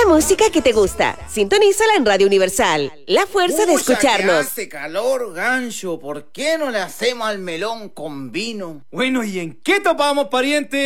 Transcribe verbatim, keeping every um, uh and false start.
música que te gusta. Sintonízala en Radio Universal. La fuerza de Pucha, escucharnos. que hace calor, gancho. ¿Por qué no le hacemos al melón con vino? Bueno, ¿y en qué topamos, pariente?